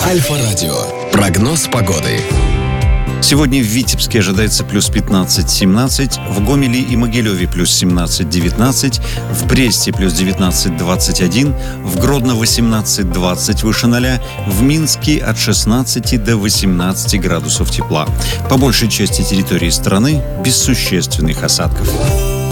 Альфа-радио. Прогноз погоды. Сегодня в Витебске ожидается плюс 15-17, в Гомеле и Могилеве плюс 17-19, в Бресте плюс 19-21, в Гродно 18-20 выше 0, в Минске от 16 до 18 градусов тепла. По большей части территории страны без существенных осадков.